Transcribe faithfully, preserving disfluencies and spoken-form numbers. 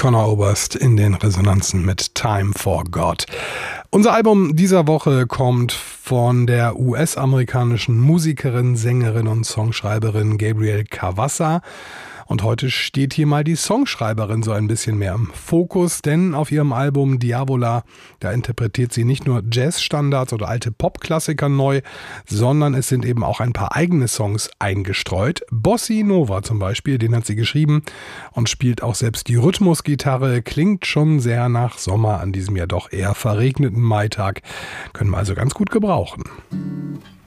Conor Oberst in den Resonanzen mit Time for God. Unser Album dieser Woche kommt von der U S-amerikanischen Musikerin, Sängerin und Songschreiberin Gabrielle Cavassa. Und heute steht hier mal die Songschreiberin so ein bisschen mehr im Fokus, denn auf ihrem Album Diavola, da interpretiert sie nicht nur Jazzstandards oder alte Popklassiker neu, sondern es sind eben auch ein paar eigene Songs eingestreut. Bossa Nova zum Beispiel, den hat sie geschrieben und spielt auch selbst die Rhythmusgitarre, klingt schon sehr nach Sommer an diesem ja doch eher verregneten Maitag, können wir also ganz gut gebrauchen.